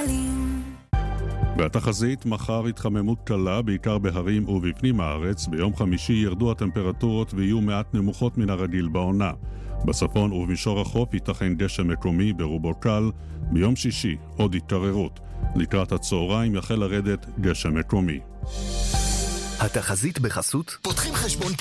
גלים. בתחזית מחר התחממות קלה בעיקר בהרים ובפנים הארץ. ביום חמישי ירדו הטמפרטורות ויהיו מעט נמוכות מן הרגיל בעונה. בצפון ובמישור החוף ייתכן דשא מקומי ברובו קל. ביום שישי עוד התערערות. לקראת הצהריים יחל לרדת דשא מקומי. התחזית בחסות פותחים חשבון